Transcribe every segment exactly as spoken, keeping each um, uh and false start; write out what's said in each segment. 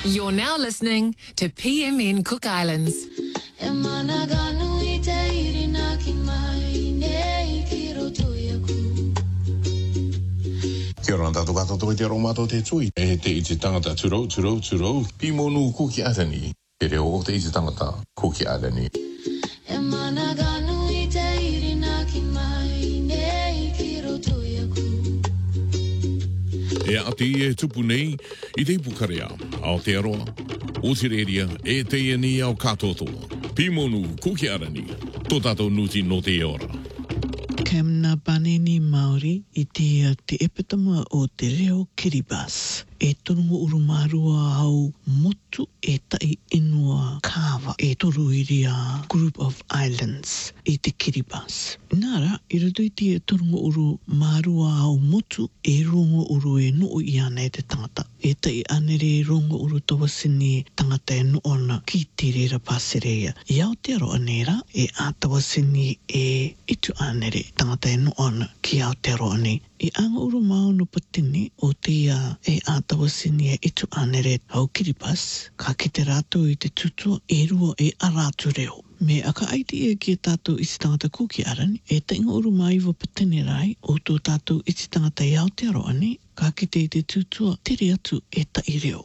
You're now listening to P M N Cook Islands. Kia ora tātou katoa te aromato te tui. E te i te tangata turou, turou, turou. Pimonu kuki arani. Te reo o te i te tangata kuki arani. E mana ganu i te irina ki mai, nei ki roto iaku. E ati e tupu nei, i te ipukarea, ao te aroa, o te reria, e te iani au katotoa. Pimonu kuki arani, tō tātou nuti no te ora. Kamna Baneni Māori i te, te epitama o te reo Kiribati. E torongo urumarua au motu e tai inua kawa e toru iria group of islands i te Kiribati. Nara, i rato i te torongo urumarua au motu e rongo uru e noo i ana e te tangata. E tai anere rongo uru tawasini tangata e noo ana ki te rera pasereia. I Aotearoa nera e a tawasini e itu anere tangata e noo ana ki Aotearoa nei. I anga uru mao no patini o te ia e a tawasini e itu anere au Kiribati, ka ki te rātou i te tutua e rua e arātu reo. Me aka aiti e ki tātou i te tangata kuki arani, e te inga uru maiwa patini rai o tō tātou i te tangata i Aotearoa ni, ka ki te i te tutua tere atu e tai reo.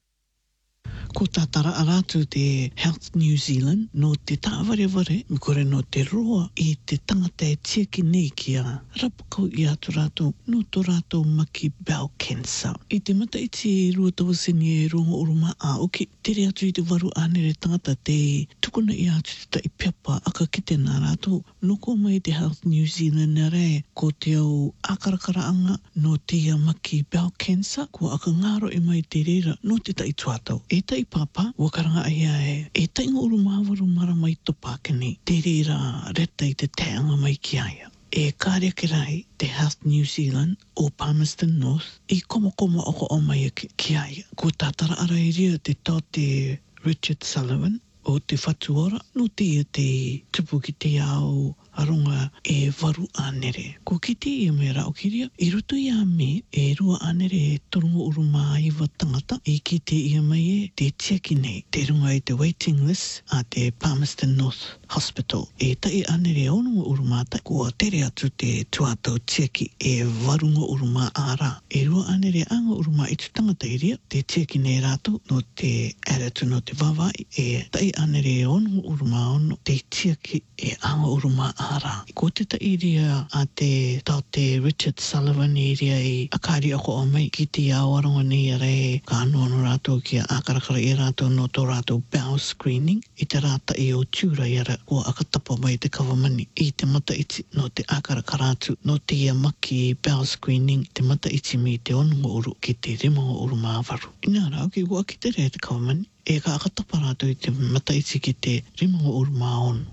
Ko tātara arātu te Health New Zealand no te tāwareware, mi kore no te roa i te tangata e tiaki nei ki a rapakau i atu rātou no tō rātou maki bowel cancer. I te mata i te rua tawasini e rongo oruma a oki, tere atu i te waru anere tangata te tukuna i atu te tai pepa aka ki te nā rātou. No ko mai te Health New Zealand nā re, ko te au akarakaraanga no te maki bowel cancer, ko aka ngaro e mai te reira no te tai tuatau. E tai papa, wakaranga aia e, e tainga uru mawaru mara mai topakani, te reira reta i te teanga mai ki aia. E kārea ki rai, te Health New Zealand o Palmerston North, i komo komo oko o mai ki, ki aia. Ko tātara ara i ria te tō te Richard Sullivan, o te whatuora, no te ia te tupu ki te ao aronga e waru anere. Ko ki te ia me rao kiria, i roto i a me e rua anere e torongo uruma iwa tangata, i ki te ia mai e te tiaki nei, te runga i te waiting list a te Palmerston North Hospital. E tai anere onunga urumata, kua tere atu te tuatau tiaki e warunga uruma ara. E rua anere anga uruma i tu tangata iria, te tiaki nei rato no te aratu no te wawai, e tai anere onunga uruma ono, te tiaki e anga uruma ara. Ko te ta iria a te tau te Richard Sullivan iria i akari ako o mai ki te awaronga nei a rei ka anua no rātou ki a akarakara i rātou no tō rātou bowel screening i te rāta i o tūra i ara kua akatapa mai te kawamani i te mata iti no te akarakara atu no te ia maki bowel screening te mata iti mi te onunga uru ki te remonga uru māwaru. Ina rau ki kua ki te rea te kawamani e ka akatapa rātou i te mata iti ki te remonga uru māonu.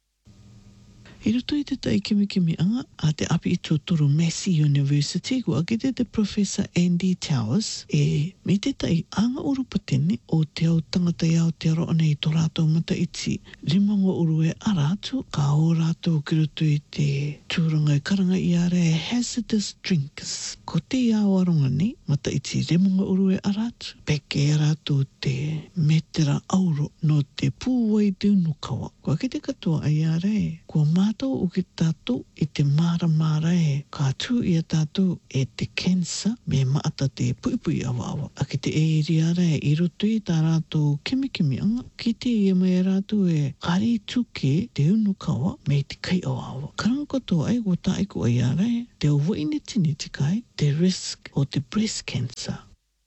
I roto i te tai kimi kimi anga a te api i tōtoro Massey University ko akite te Professor Andy Towers e me te tai anga uru patene o te au tangata i Aotearoa nei tō rātou mata iti rimonga uru e aratu ka o rātou ki roto i te tūranga i karanga i are e hazardous drinkers. Ko te awaronga nei mata iti rimonga uru e aratu peke e rātou te metera auro no te pūwai tūnukawa. Ko akite katoa ai are ko mātou o ki tātou i te māra māra e ka tū i a tātou e te cancer me maata te puipui awa awa. A ki te e riara e i roto i tā rātou kimi kimi anga ki te ia mai rātou e kari tuke te unukawa me te kai awa awa. Karanga katoa ai ko tā iku ai ara e te waine tini te kai te risk o te breast cancer.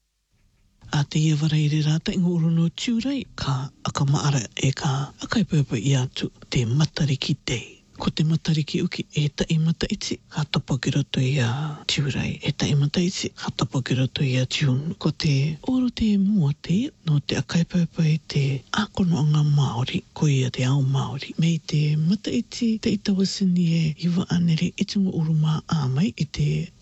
A te ia waraire rāta ingo uru no tūrai ka akamaara e ka akaipepa i atu te matariki tei. Ko te matariki uki e tai mata iti ka tapa ki roto i a tūrai. E tai mata iti ka tapa ki roto i a tūnu. Ko te oro te mua te no te akaipepa i te akonoanga Māori ko ia te ao Māori. Me te mata iti te itawasini e iwa anere itunga uruma āmai i te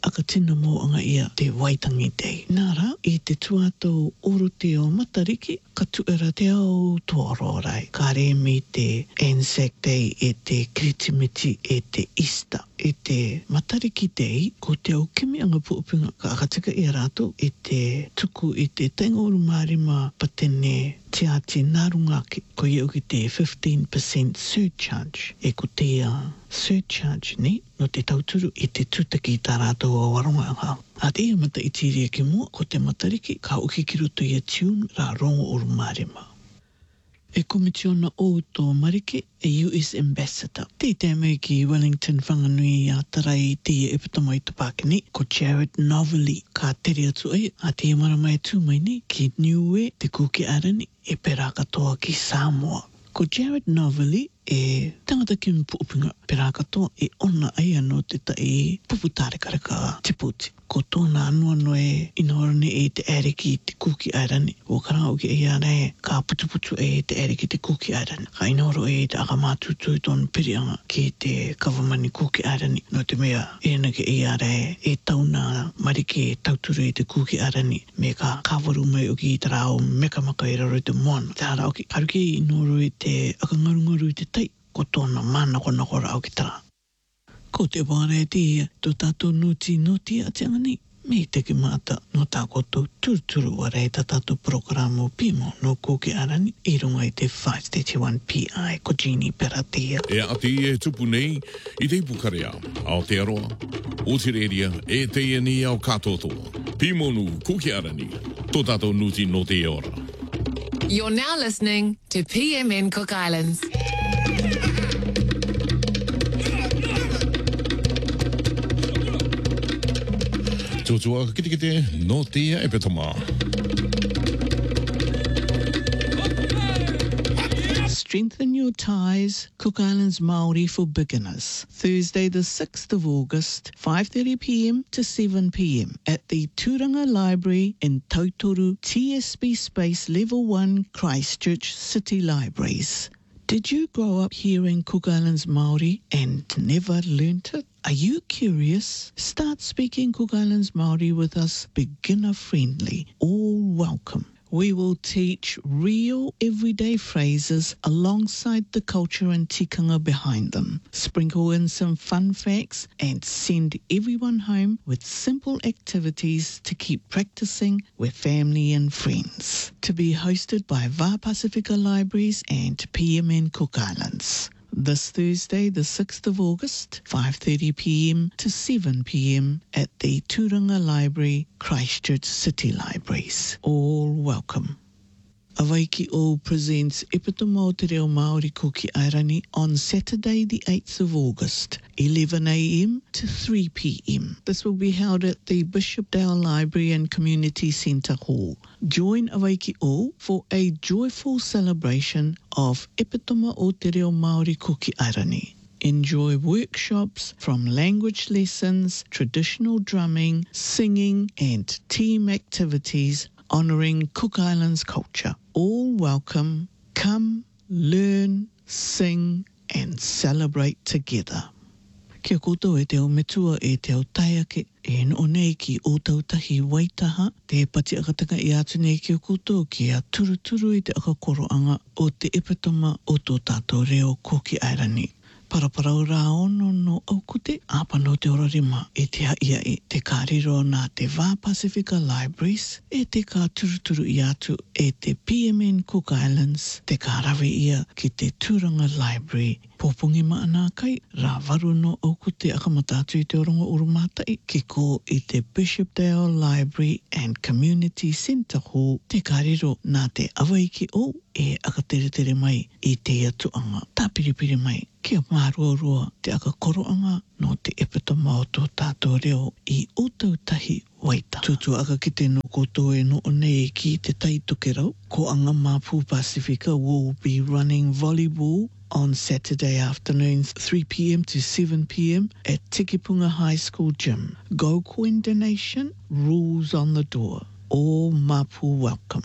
aka tina mō anga ia te Waitangi Day. Nāra, i te tuatou oro te o Matariki, ka tuera te au tuarorai. Ka re me te Anzac Day e te Kiritimiti e te Easter. E te Matariki Day, ko te au kimi anga puupinga ka akatika i rato e te tuku i te tenga oru marima patene te ati nārungake ko iau ki te fifteen percent surcharge. E ko te uh, surcharge ni no te tauturu i te tūtaki tā rātou a waronga anga. A te ia mata i tiria ki mua, ko te Matariki ka uki ki roto i a tune rā rongo oru marima. E komitiona o tō Marike e U S Ambassador. Te tēmei ki Wellington whanganui a tarai te e ipatamai tupakini ko Jared Novelli ka tere atu ai a te maramai tūmai ni ki Niue te kuki arani e pera katoa ki Samoa. Ko Jared Novelli e tangata ki mpupinga pera katoa e ona ai anō te tai puputare karaka te puti. Ko tōna anua noe inorane e te ariki te kuki airani. O karanga uki e ane ka putuputu e te ariki te kuki airani. Ka inoro e te akamātutu i tōna pirianga ki te kawamani kuki airani. No te mea e nake e are e tauna marike e tauturu e te kuki airani. Me ka kawaru mai uki i te rao mekamaka i raro i te moana. Te ara uki karuki i inoro e te akangarungaru i te tai. Ko tōna mana kona kora au ki tara. Ko te wāre te ia, tō tātou nuti nuti a te angani, me te ki mata no tā koto turuturu ware ta tātou programo pimo no koke arani, i runga i te five thirty-one P I ko Jeannie Peratia. E ati e tupu nei, i te pukarea, Aotearoa, Otireria, e te iani au katotoa, Pimonu, koke arani, tō tātou nuti no te ora. You're now listening to P M in Cook Islands. Tōtua kite kite no te e petama. Strengthen your ties, Cook Islands Māori for beginners. Thursday the sixth of August, five thirty p m to seven p m at the Turanga Library in Tautoru T S B Space Level one Christchurch City Libraries. Did you grow up hearing Cook Islands Māori and never learnt it? Are you curious? Start speaking Cook Islands Māori with us, beginner friendly, all welcome. We will teach real everyday phrases alongside the culture and tikanga behind them. Sprinkle in some fun facts and send everyone home with simple activities to keep practicing with family and friends. To be hosted by Va Pacifica Libraries and P M N Cook Islands. This Thursday, the sixth of August, five thirty p m to seven p m at the Turanga Library, Christchurch City Libraries. All welcome. Awaiki O presents Epitoma o Te Reo Māori Kuki Airani on Saturday the eighth of August, eleven a m to three p m. This will be held at the Bishopdale Library and Community Centre Hall. Join Awaiki O for a joyful celebration of Epitoma o Te Reo Māori Kuki Airani. Enjoy workshops from language lessons, traditional drumming, singing and team activities honouring Cook Islands culture. All welcome. Come, learn, sing and celebrate together. Kia koutou e te o metua e te o taiake e no nei ki o tautahi waitaha te pati akatanga i atu nei ki o koutou ki a turuturu i te akakoroanga o te epitoma o tō tātou reo Kuki Airani. Paraparau rā ono no aukute, apa no te orarima e te haia e te kāriro nā te Va Pacifica Libraries, e te kā turuturu i atu e te P M N Cook Islands, te kā rawe ia ki te Turanga Library. Pōpungi maana kai, rā varu no aukute akamatatu i te orongo urumatai, ki ko i te Bishopdale Library and Community Centre Hall, te kāriro nā te awaiki o e akatere mai i te atuanga. Tā piripiri mai, kia mārua te akakoroanga no te epitoma o tō tātou reo i o tautahi waita. Tutu aka ki te no koutou e no nei ki te taitokerau, ko anga Māpū Pacifica will be running volleyball on Saturday afternoons three p m to seven p m at Tikipunga High School Gym. Go coin donation, rules on the door. All Māpū welcome.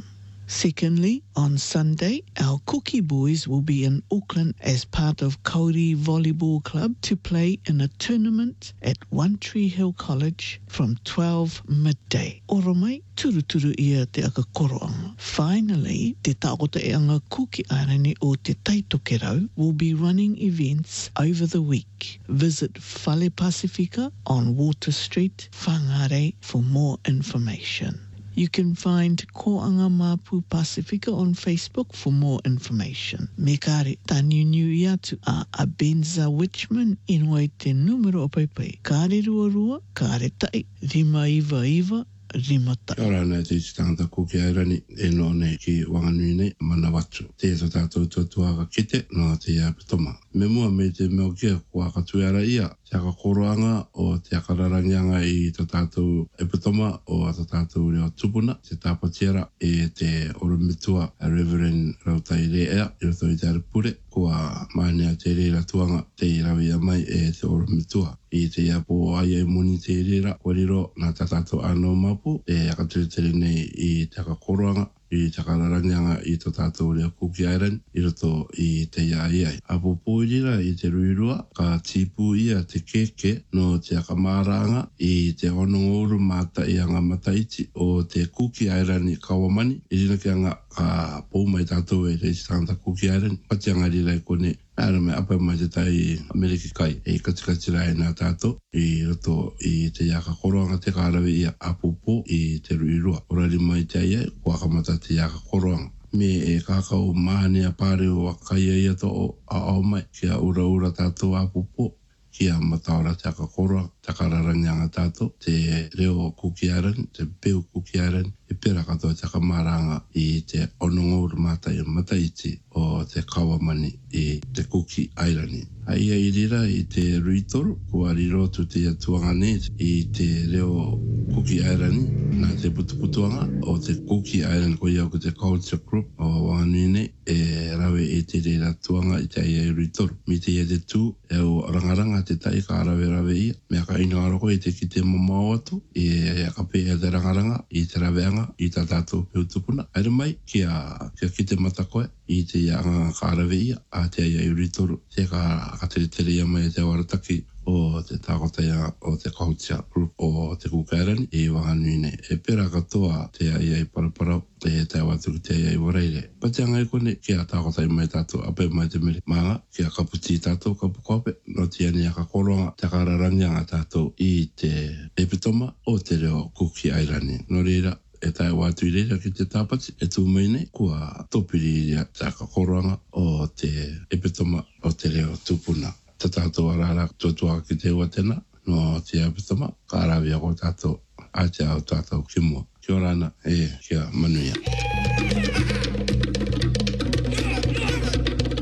Secondly, on Sunday, our Cookie Boys will be in Auckland as part of Kauri Volleyball Club to play in a tournament at One Tree Hill College from twelve midday. Oro mai, turu turu ia te aka koroanga. Finally, te taota e anga Kuki Airani o te Taitokerau will be running events over the week. Visit Fale Pacifica on Water Street, Whangarei for more information. You can find Koanga Mapu Pacifica on Facebook for more information. Me kare tani nui atu a Abenza Witchman inoi te numero o paipai. Kare rua rua, kare tai, rima iwa iwa, rima tai. Kia ora nei te tangata Kuki Airani e no nei ki Wanganui nei mana watu. Te so tātou tuatuaka kite no te ia pitoma. Me mua me te meo kia kua katuera ia. Te aka koroanga o te aka rarangianga i te tātou e pitoma o a te tātou reo tupuna. Te tāpatiera e te oromitua a Reverend Rautai Rea i roto i te aripure. Kua maanea te reira tuanga te irawi mai e te oromitua. I te ia po ai e muni te reira wariro na te tātou anō mapu e aka tere nei i te aka koroanga. I te kararangianga i te tātou rea Kuki Airani i roto i te ia iai. Apo pōrira i te ruirua ka tipu ia te keke no te akamaranga i te honongouru mata i anga mataiti o te Kuki Airani Kawamani. I rina ki anga ka pō mai tātou e reisi tangata Kuki Airani. Pati anga rira i kone Nāra me apa mai te tai Ameriki kai e katikati rai nā tātou i roto i te iaka koroanga te kārawe i apopo i te ruirua. Orari mai te aia kua kamata te iaka koroanga. Me e kākau mānea pāre o akaia ia to o a au mai kia ura ura tātou apopo kia mataora te aka koroanga te kararangianga tātou te reo Kuki Airani, te peu Kuki Airani e pera katoa te kamaranga i te onongouru matai o mataiti o te Kawamani i te Kuki Airani. Aia i rira i te ruitoru, kua rirotu te atuanga nei i te reo Kuki Airani, nā te putuputuanga o te Kuki Airani ko iau ko te Culture Group o Wanganui nei, e rawe i te rira tuanga i te aia i ruitoru. Mi te ia te tū, e o rangaranga te tai ka rawe rawe ia, mea ka ina aroko i te ki te mamau atu, e ka pēa te rangaranga i te raweanga i tā tātou peutupuna. Aira mai, kia, kia ki te matakoe i te ianga ka rawe ia, a te aia i ruitoru, te ka ka tere tere ia mai te warataki o te tākotaia o te Culture Group o te Kuki Airani i Wanganui nei. E pera katoa te aia i paraparau e te awatuku te aia i wareire. Pati anga i kone kia tākotai mai tātou ape mai te mere manga kia kaputi tātou kapukope no te ani aka koroanga te kararangianga tātou i te epitoma o te reo Kuki Airani. No reira e tai watu i reira ki te tāpati e tū mai nei kua topiri ria te aka koroanga o te epitoma o te reo tupuna. Te tātou arara tuatua ki te ua tena no te apitama ka arawia ko tātou a te au tātou ki mua. Kia ora ana e kia manuia.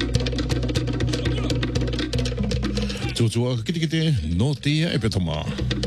Tuatua ki te no te epitama.